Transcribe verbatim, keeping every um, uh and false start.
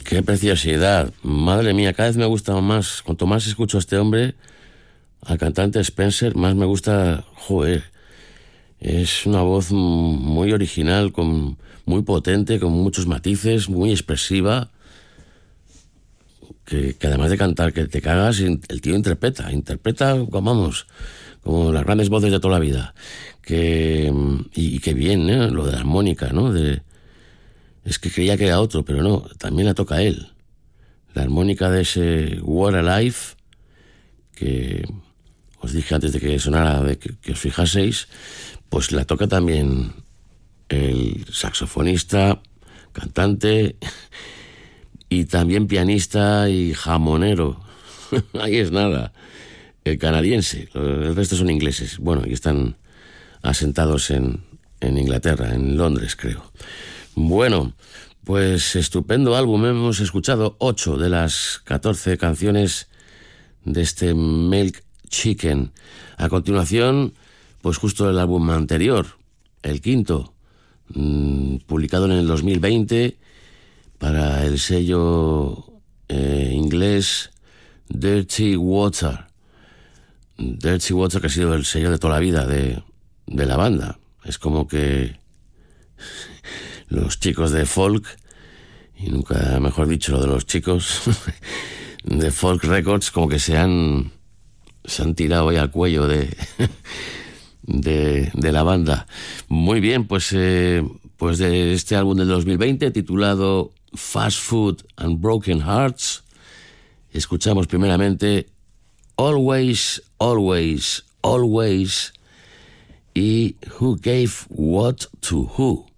Qué preciosidad. Madre mía, cada vez me gusta más. Cuanto más escucho a este hombre, al cantante Spencer, más me gusta. Joder, es una voz muy original, con, muy potente, con muchos matices, muy expresiva. Que, que además de cantar, que te cagas, el tío interpreta, interpreta, vamos, como las grandes voces de toda la vida. Que, y, y que bien, ¿eh? Lo de la armónica, ¿no? De, es que creía que era otro, pero no, también la toca él. La armónica de ese What Alive, que os dije antes de que sonara, de que, que os fijaseis, pues la toca también el saxofonista, cantante y también pianista y jamonero. Ahí es nada. El canadiense, el resto son ingleses. Bueno, y están asentados en, en Inglaterra, en Londres, creo. Bueno, pues estupendo álbum. Hemos escuchado ocho de las catorce canciones de este Milk Chicken. A continuación, pues justo el álbum anterior, el quinto, mmm, publicado en el dos mil veinte para el sello eh, inglés Dirty Water. Dirty Water, que ha sido el sello de toda la vida de, de la banda. Es como que los chicos de folk, y nunca mejor dicho lo de los chicos de Folk Records, como que se han se han tirado ahí al cuello de de, de la banda. Muy bien, pues eh, pues de este álbum del dos mil veinte titulado Fast Food and Broken Hearts, escuchamos primeramente Always, Always, Always y Who Gave What to Who.